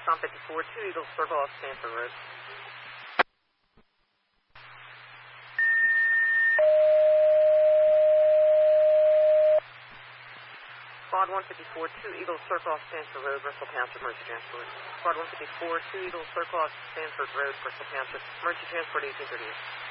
Tom 54, 2 Eagles, circle off Stanford Road. Squad 154, 2 Eagles, circle off Stanford Road, Bristol Township, emergency transport. Squad 154, 2 Eagles, circle off Stanford Road, Bristol Township, emergency transport 1838.